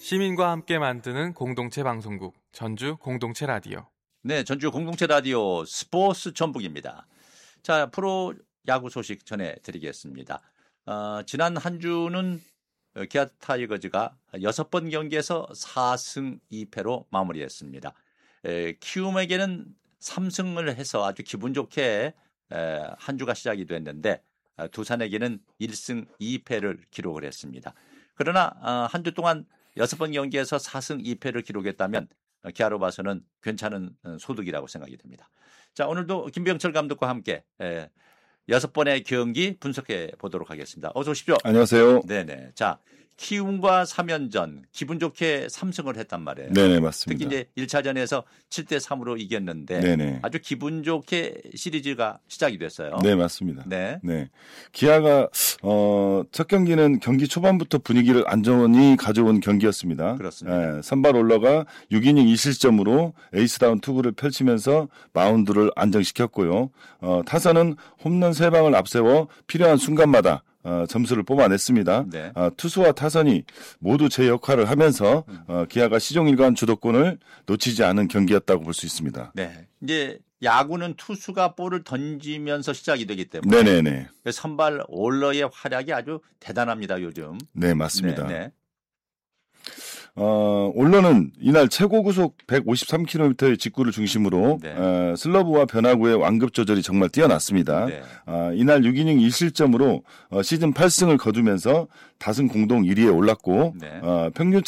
시민과 함께 만드는 공동체 방송국 전주 공동체 라디오. 네, 전주 공동체 라디오 스포츠 전북입니다. 자, 프로 야구 소식 전해드리겠습니다. 지난 한 주는 기아 타이거즈가 6번 경기에서 4승 2패로 마무리했습니다. 키움에게는 3승을 해서 아주 기분 좋게 한 주가 시작이 됐는데 두산에게는 1승 2패를 기록을 했습니다. 그러나 한 주 동안 6번 경기에서 4승 2패를 기록했다면 기아로 봐서는 괜찮은 소득이라고 생각이 됩니다. 자, 오늘도 김병철 감독과 함께 6번의 경기 분석해 보도록 하겠습니다. 어서 오십시오. 안녕하세요. 네네. 자, 키움과 3연전 기분 좋게 3승을 했단 말이에요. 네네, 맞습니다. 특히 이제 1차전에서 7대3으로 이겼는데 네네. 아주 기분 좋게 시리즈가 시작이 됐어요. 네, 맞습니다. 네. 네. 기아가 첫 경기는 경기 초반부터 분위기를 안정히 가져온 경기였습니다. 그렇습니다. 선발 올러가 6이닝 2실점으로 에이스다운 투구를 펼치면서 마운드를 안정시켰고요. 타선은 홈런 3방을 앞세워 필요한 순간마다 점수를 뽑아냈습니다. 네. 투수와 타선이 모두 제 역할을 하면서 기아가 시종일관 주도권을 놓치지 않은 경기였다고 볼 수 있습니다. 네. 이제 야구는 투수가 볼을 던지면서 시작이 되기 때문에 네네네. 선발 올러의 활약이 아주 대단합니다, 요즘. 네, 맞습니다. 네. 올러는 이날 최고 구속 153km의 직구를 중심으로 네. 슬러브와 변화구의 완급 조절이 정말 뛰어났습니다. 네. 이날 6이닝 1실점으로 시즌 8승을 거두면서 다승 공동 1위에 올랐고 네. 평균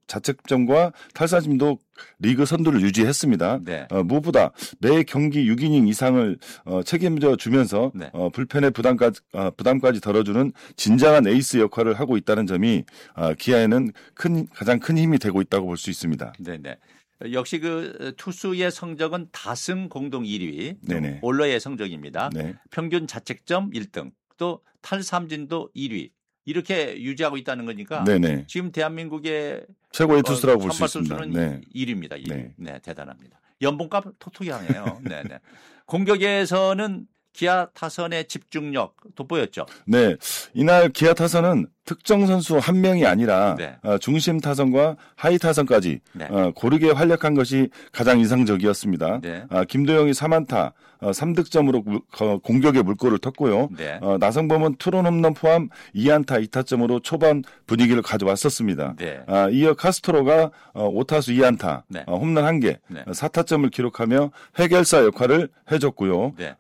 자책점과 탈사심도 리그 선두를 유지했습니다. 네. 무엇보다 매 경기 6이닝 이상을 책임져 주면서 네. 불펜의 부담까지 덜어주는 진정한 에이스 역할을 하고 있다는 점이 기아에는 가장 큰 힘이 되고 있다고 볼 수 있습니다. 네네. 역시 그 투수의 성적은 다승 공동 1위, 네네. 올러의 성적입니다. 네. 평균 자책점 1등, 또 탈삼진도 1위. 이렇게 유지하고 있다는 거니까 네네. 지금 대한민국의 최고의 투수라고 볼 수 선발 있습니다. 투수는 네. 1위입니다. 1위. 네. 네, 대단합니다. 연봉값 톡톡히 하네요. 네네. 공격에서는 기아 타선의 집중력 돋보였죠. 네, 이날 기아 타선은 특정 선수 한 명이 아니라 네. 중심 타선과 하위 타선까지 네. 고르게 활약한 것이 가장 인상적이었습니다. 네. 김도영이 3안타 3득점으로 공격의 물꼬를 텄고요. 네. 나성범은 투런 홈런 포함 2안타 2타점으로 초반 분위기를 가져왔었습니다. 네. 이어 카스트로가 5타수 2안타 네. 홈런 1개 네. 4타점을 기록하며 해결사 역할을 해줬고요. 네.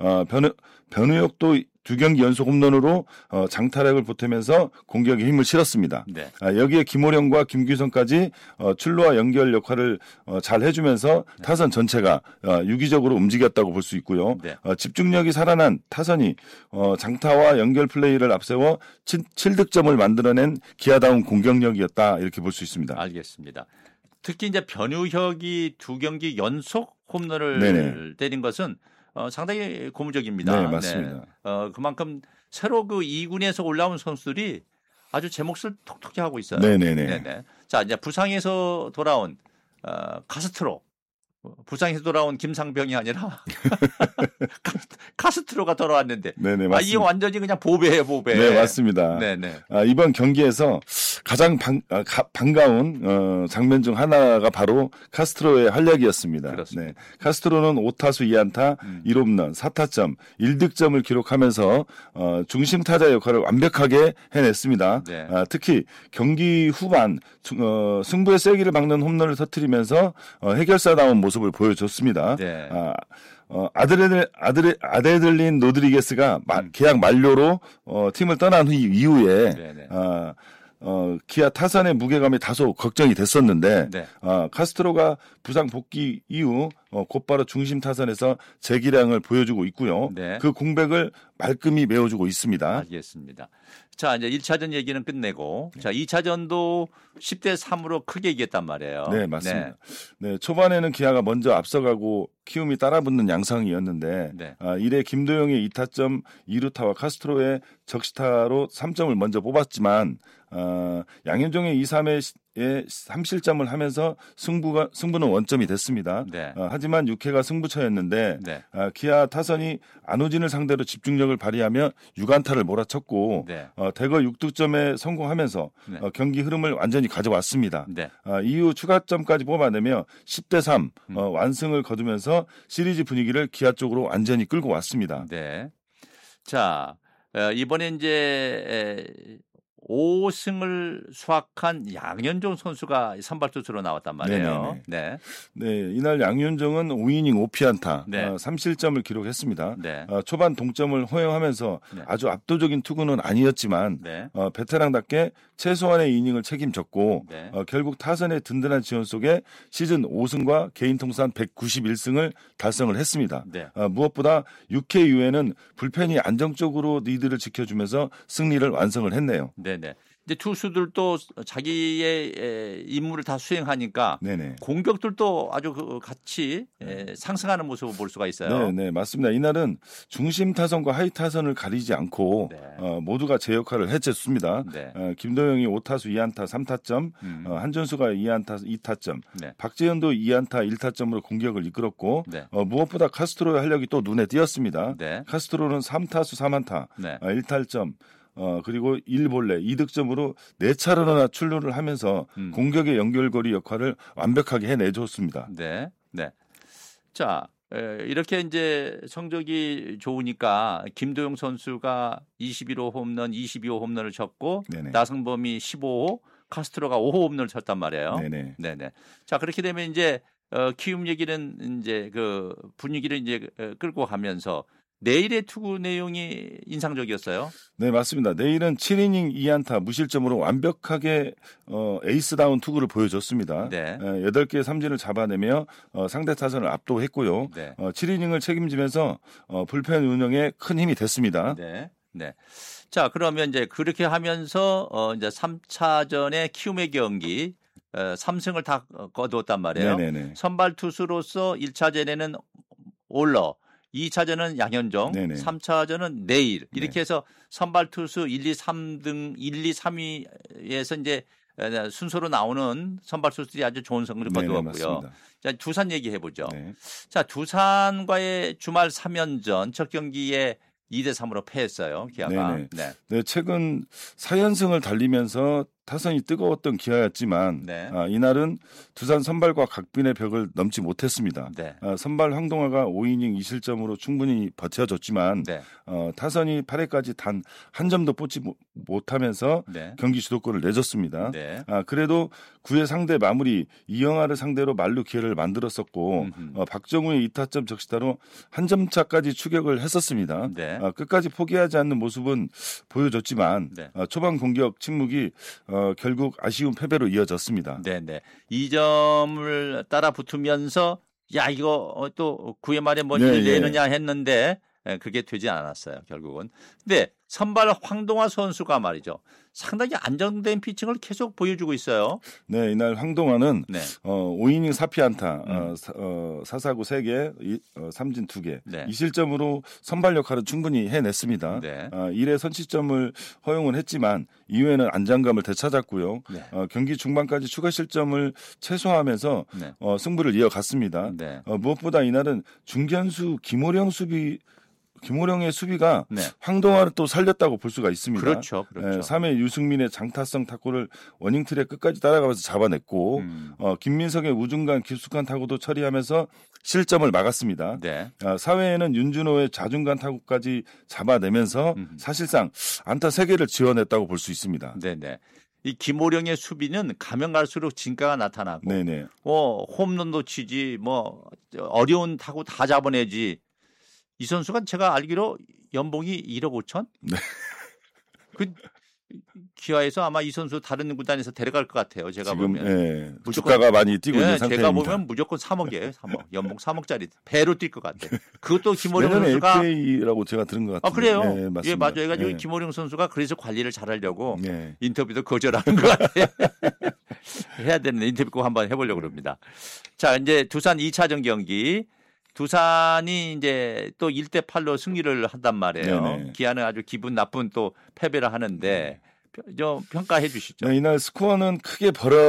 변우혁도 2경기 연속 홈런으로 장타력을 보태면서 공격에 힘을 실었습니다. 네. 여기에 김호령과 김규성까지 출루와 연결 역할을 잘 해주면서 타선 전체가 유기적으로 움직였다고 볼 수 있고요. 네. 집중력이 살아난 타선이 장타와 연결 플레이를 앞세워 7득점을 만들어낸 기아다운 공격력이었다 이렇게 볼 수 있습니다. 알겠습니다. 특히 이제 변우혁이 2경기 연속 홈런을 네네. 때린 것은 상당히 고무적입니다. 네, 맞습니다. 네. 그만큼 새로 그 2군에서 올라온 선수들이 아주 제 몫을 톡톡히 하고 있어요. 네네네. 네네. 자, 이제 부상에서 돌아온 카스트로. 부상에서 돌아온 김상병이 아니라 카스트로가 돌아왔는데 네네, 맞습니다. 이게 완전히 그냥 보배예요, 보배. 네, 맞습니다. 네네. 이번 경기에서 가장 반가운 장면 중 하나가 바로 카스트로의 활약이었습니다. 그렇습니다. 네. 카스트로는 5타수 2안타 1홈런 4타점 1득점을 기록하면서 중심 타자 역할을 완벽하게 해냈습니다. 네. 특히 경기 후반 승부의 세기를 막는 홈런을 터뜨리면서 해결사다운 모습을 보여줬습니다. 네. 아데들린 로드리게스가 계약 만료로 팀을 떠난 이후에 네네. 기아 타선의 무게감이 다소 걱정이 됐었는데 네. 카스트로가 부상 복귀 이후 곧바로 중심 타선에서 재기량을 보여주고 있고요. 네. 그 공백을 말끔히 메워주고 있습니다. 알겠습니다. 자, 이제 1차전 얘기는 끝내고 자, 2차전도 10대3으로 크게 이겼단 말이에요. 네, 맞습니다. 네, 초반에는 기아가 먼저 앞서가고 키움이 따라붙는 양상이었는데 네. 1회 김도영의 2타점 2루타와 카스트로의 적시타로 3점을 먼저 뽑았지만 양현종의 2, 3회 3실점을 하면서 승부는 원점이 됐습니다. 네. 하지만 6회가 승부처였는데 네. 기아 타선이 안호진을 상대로 집중력을 발휘하며 6안타를 몰아쳤고 네. 대거 6득점에 성공하면서 네. 경기 흐름을 완전히 가져왔습니다. 네. 이후 추가점까지 뽑아내며 10대3 완승을 거두면서 시리즈 분위기를 기아 쪽으로 완전히 끌고 왔습니다. 네. 자, 이번에 이제 5승을 수확한 양현종 선수가 선발 투수로 나왔단 말이에요. 네. 네, 이날 양현종은 5이닝 5피안타, 네. 3실점을 기록했습니다. 네. 초반 동점을 허용하면서 네. 아주 압도적인 투구는 아니었지만 네. 베테랑답게 최소한의 이닝을 책임졌고 네. 결국 타선의 든든한 지원 속에 시즌 5승과 개인 통산 191승을 달성을 했습니다. 네. 무엇보다 6회 이후에는 불펜이 안정적으로 리드를 지켜주면서 승리를 완성을 했네요. 네네. 이제 투수들도 자기의 임무를 다 수행하니까 네네. 공격들도 아주 같이 상승하는 모습을 볼 수가 있어요. 네, 맞습니다. 이날은 중심 타선과 하이 타선을 가리지 않고 네. 모두가 제 역할을 해줬습니다. 네. 김도영이 5타수 2안타 3타점, 한준수가 2안타 2타점, 네. 박재현도 2안타 1타점으로 공격을 이끌었고 네. 무엇보다 카스트로의 활약이 또 눈에 띄었습니다. 네. 카스트로는 3타수 3안타, 네. 1탈점, 그리고 1볼넷 2득점으로 4차례나 출루를 하면서 공격의 연결고리 역할을 완벽하게 해내줬습니다. 네. 네. 자, 이렇게 이제 성적이 좋으니까 김도영 선수가 21호 홈런, 22호 홈런을 쳤고 네네. 나성범이 15호, 카스트로가 5호 홈런을 쳤단 말이에요. 네네. 네네. 자, 그렇게 되면 이제 키움 얘기는 이제 그 분위기를 이제 끌고 가면서 내일의 투구 내용이 인상적이었어요. 네, 맞습니다. 내일은 7이닝 2안타 무실점으로 완벽하게 에이스다운 투구를 보여줬습니다. 네. 8개의 삼진을 잡아내며 상대 타선을 압도했고요. 네. 7이닝을 책임지면서 불펜 운영에 큰 힘이 됐습니다. 네. 네. 자, 그러면 이제 그렇게 하면서 이제 3차전의 키움의 경기 3승을 다 거두었단 말이에요. 네네네. 선발 투수로서 1차전에는 올러 2차전은 양현종, 네네. 3차전은 내일 이렇게 네. 해서 선발 투수 1, 2, 3등 1, 2, 3위에서 이제 순서로 나오는 선발 투수들이 아주 좋은 성적을 거두었고요. 자, 두산 얘기해 보죠. 네. 자, 두산과의 주말 3연전 첫 경기에 2대3으로 패했어요. 기아가. 네, 최근 4연승을 달리면서 타선이 뜨거웠던 기아였지만 네. 이날은 두산 선발과 각빈의 벽을 넘지 못했습니다. 네. 선발 황동화가 5이닝 2실점으로 충분히 버텨줬지만 네. 타선이 8회까지 단 한 점도 뽑지 못하면서 네. 경기 주도권을 내줬습니다. 네. 그래도 9회 상대 마무리 이영하를 상대로 만루 기회를 만들었었고 박정우의 2타점 적시타로 한 점 차까지 추격을 했었습니다. 네. 끝까지 포기하지 않는 모습은 보여줬지만 네. 초반 공격 침묵이 결국 아쉬운 패배로 이어졌습니다. 네네. 2점을 따라 붙으면서 야 이거 또 9회 말에 뭐 일 내느냐 했는데 그게 되지 않았어요. 결국은. 근데 선발 황동화 선수가 말이죠. 상당히 안정된 피칭을 계속 보여주고 있어요. 네, 이날 황동화는 네. 5이닝 4피안타, 사사구 3개, 삼진 2개, 네. 2실점으로 선발 역할을 충분히 해냈습니다. 네. 1회 선취점을 허용은 했지만 이후에는 안정감을 되찾았고요. 네. 경기 중반까지 추가 실점을 최소화하면서 네. 승부를 이어갔습니다. 네. 무엇보다 이날은 중견수 김호령의 수비가 네. 황동화를 또 살렸다고 볼 수가 있습니다. 그렇죠. 3회 유승민의 장타성 타구를 워닝트랙 끝까지 따라가면서 잡아냈고 김민석의 우중간 깊숙한 타구도 처리하면서 실점을 막았습니다. 네. 4회에는 윤준호의 좌중간 타구까지 잡아내면서 사실상 안타 3개를 지원했다고 볼 수 있습니다. 네네. 이 김호령의 수비는 가면 갈수록 진가가 나타나고 네네. 홈런도 치지 뭐 어려운 타구 다 잡아내지. 이 선수가 제가 알기로 연봉이 1억 5천? 네. 그 기아에서 아마 이 선수 다른 구단에서 데려갈 것 같아요. 제가 지금 보면. 주가가 많이 뛰고 있는 상태입니다. 제가 보면 무조건 3억이에요. 3억. 연봉 3억짜리 배로 뛸 것 같아요. 그것도 김호령 내년에 선수가 FA라고 제가 들은 것 같아요. 그래요? 네, 맞습니다. 예, 맞아요. 그래가지고 네. 김호령 선수가 그래서 관리를 잘하려고 네. 인터뷰도 거절하는 것 같아요. 해야 되는 인터뷰 꼭 한번 해보려고 그럽니다. 자, 이제 두산 2차전 경기. 두산이 이제 또 1대8로 승리를 한단 말이에요. 네네. 기아는 아주 기분 나쁜 또 패배를 하는데 평가해 주시죠. 네, 이날 스코어는 크게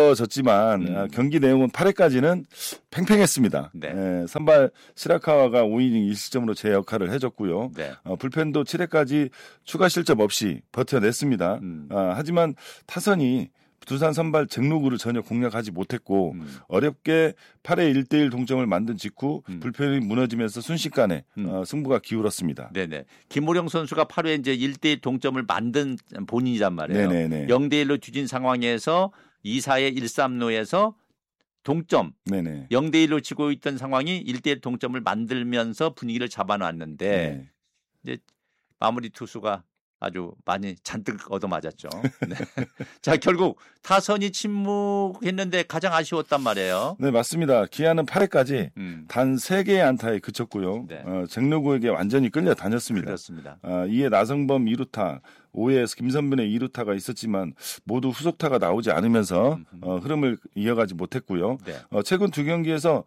벌어졌지만 경기 내용은 8회까지는 팽팽했습니다. 네. 선발 시라카와가 5이닝 1실점으로 제 역할을 해줬고요. 네. 불펜도 7회까지 추가 실점 없이 버텨냈습니다. 하지만 타선이 두산 선발 잭루그를 전혀 공략하지 못했고 어렵게 8회 1대1 동점을 만든 직후 불펜이 무너지면서 순식간에 승부가 기울었습니다. 네네. 김호령 선수가 8회 이제 1대1 동점을 만든 본인이란 말이에요. 네네네. 0대1로 뒤진 상황에서 2사의 1-3루에서 동점. 네네. 0대1로 지고 있던 상황이 1대1 동점을 만들면서 분위기를 잡아놨는데 네. 이제 마무리 투수가 아주 많이 잔뜩 얻어맞았죠. 네. 자, 결국 타선이 침묵했는데 가장 아쉬웠단 말이에요. 네, 맞습니다. 기아는 8회까지 단 3개의 안타에 그쳤고요. 네. 잭루그에게 완전히 끌려다녔습니다. 그렇습니다. 이에 나성범 2루타, 5회에 김선빈의 2루타가 있었지만 모두 후속타가 나오지 않으면서 흐름을 이어가지 못했고요. 네. 최근 두 경기에서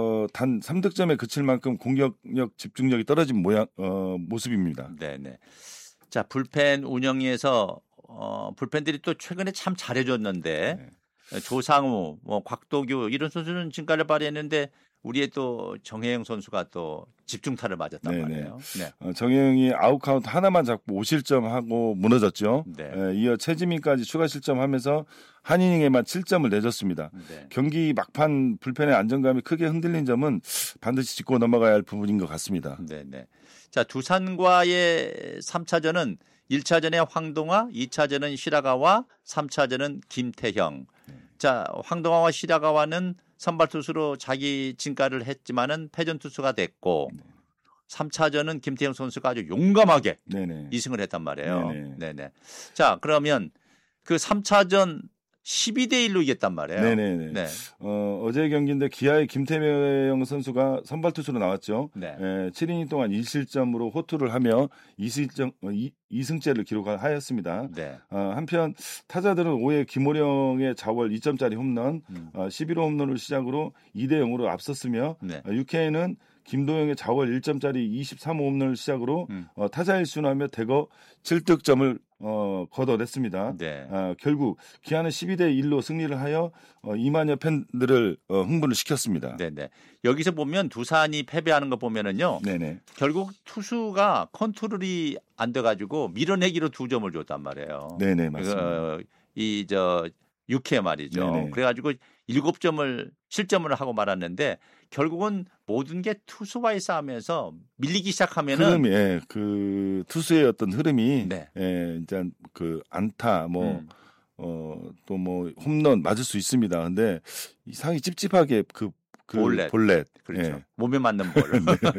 단 3득점에 그칠 만큼 공격력 집중력이 떨어진 모습입니다. 네네. 자, 불펜 운영에서 불펜들이 또 최근에 참 잘해줬는데 조상우, 곽도규 이런 선수는 진가를 발휘했는데 우리의 또 정혜영 선수가 또 집중타를 맞았단 네네. 말이에요. 네. 정혜영이 아웃카운트 하나만 잡고 5실점하고 무너졌죠. 네. 이어 최지민까지 추가 실점하면서 한 이닝에만 7점을 내줬습니다. 네. 경기 막판 불펜의 안정감이 크게 흔들린 점은 반드시 짚고 넘어가야 할 부분인 것 같습니다. 네네. 자, 두산과의 3차전은 1차전에 황동화, 2차전은 시라가와, 3차전은 김태형. 자, 황동화와 시라가와는 선발 투수로 자기 진가를 했지만은 패전 투수가 됐고 3차전은 김태형 선수가 아주 용감하게 네네. 2승을 했단 말이에요. 네네. 네네. 자, 그러면 그 3차전 12대 1로 이겼단 말이에요. 네네네. 네. 어제 경기인데 기아의 김태형 선수가 선발 투수로 나왔죠. 네. 7이닝 동안 1실점으로 호투를 하며 2승째를 기록하였습니다. 네. 한편 타자들은 5회 김호령의 자월 2점짜리 홈런, 11호 홈런을 시작으로 2대 0으로 앞섰으며 네. 6회에는 김도영의 자월 1점짜리 23호 홈런을 시작으로 타자 1순하며 대거 7득점을 걷어냈습니다. 네. 결국 기아는 12대 1로 승리를 하여 2만여 팬들을 흥분을 시켰습니다. 네네. 여기서 보면 두산이 패배하는 거 보면은요. 네네. 결국 투수가 컨트롤이 안 돼가지고 밀어내기로 2점을 줬단 말이에요. 네네, 맞습니다. 6회 말이죠. 네네. 그래가지고 7점을 실점을 하고 말았는데 결국은 모든 게 투수와의 싸움에서 밀리기 시작하면은 흐름이 그 투수의 어떤 흐름이 네. 이제 그 안타 또 뭐 홈런 맞을 수 있습니다. 근데 이상하게 찝찝하게 그 볼넷. 그렇죠. 예. 몸에 맞는 볼.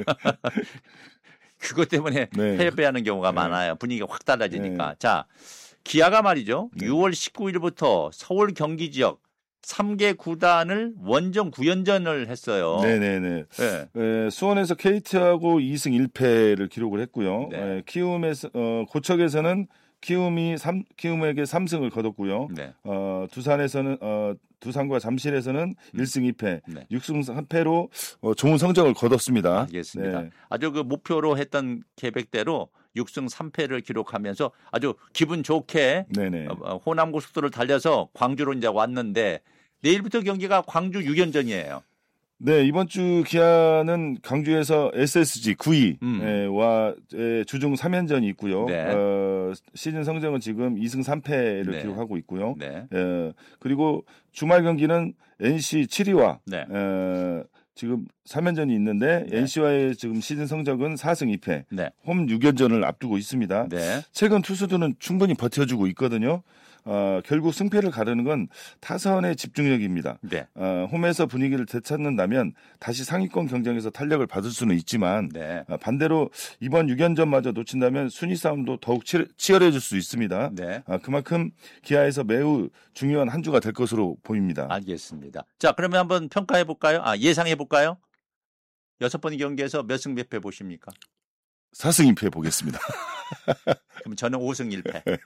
그것 때문에 네. 패배하는 경우가 많아요. 분위기가 확 달라지니까. 자, 기아가 말이죠. 6월 19일부터 서울 경기 지역 3개 구단을 원정 9연전을 했어요. 네네네. 네. 수원에서 KT하고 2승 1패를 기록을 했고요. 네. 키움에서 고척에서는 키움에게 3승을 거뒀고요. 네. 두산에서는 두산과 잠실에서는 1승 2패, 네. 6승 3패로 좋은 성적을 거뒀습니다. 알겠습니다. 네. 아주 그 목표로 했던 계획대로 6승 3패를 기록하면서 아주 기분 좋게 네네. 호남 고속도로를 달려서 광주로 이제 왔는데 내일부터 경기가 광주 6연전이에요. 네, 이번 주 기아는 광주에서 SSG 9위와 주중 3연전이 있고요. 네. 시즌 성적은 지금 2승 3패를 네. 기록하고 있고요. 네. 그리고 주말 경기는 NC 7위와 네. 지금 3연전이 있는데 네. NC와의 지금 시즌 성적은 4승 2패, 네. 홈 6연전을 앞두고 있습니다. 네. 최근 투수들은 충분히 버텨주고 있거든요. 결국 승패를 가르는 건 타선의 집중력입니다. 네. 홈에서 분위기를 되찾는다면 다시 상위권 경쟁에서 탄력을 받을 수는 있지만 네. 반대로 이번 6연전마저 놓친다면 순위 싸움도 더욱 치열해질 수 있습니다. 네. 그만큼 기아에서 매우 중요한 한 주가 될 것으로 보입니다. 알겠습니다. 자, 그러면 한번 평가해 볼까요? 예상해 볼까요? 6번 경기에서 몇 승 몇 패 보십니까? 4승 2패 보겠습니다. 그럼 저는 5승 1패.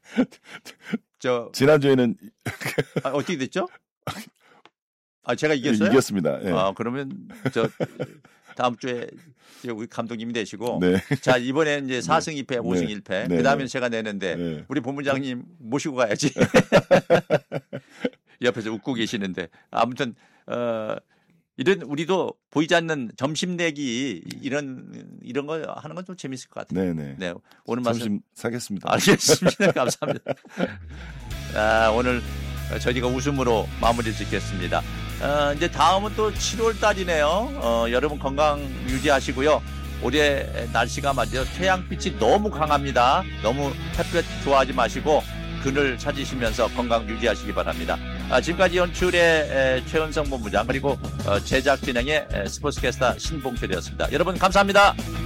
지난주에는 어떻게 됐죠? 제가 이겼어요? 이겼습니다. 예. 그러면 다음 주에 우리 감독님이 되시고 네. 자 이번에 이제 4승 2패, 5승 네. 1패 네. 그다음에 제가 내는데 네. 우리 본부장님 모시고 가야지. 옆에서 웃고 계시는데 아무튼 이런 우리도 보이지 않는 점심 내기 이런 거 하는 건 좀 재밌을 것 같아요. 네네. 네, 오늘 말씀 점심 사겠습니다. 알겠습니다. 감사합니다. 오늘 저희가 웃음으로 마무리 짓겠습니다. 이제 다음은 또 7월 달이네요. 여러분 건강 유지하시고요. 올해 날씨가 말이죠. 태양빛이 너무 강합니다. 너무 햇볕 좋아하지 마시고 그늘 찾으시면서 건강 유지하시기 바랍니다. 지금까지 연출의 최은성 본부장 그리고 제작 진행의 스포츠캐스터 신봉철이었습니다. 여러분 감사합니다.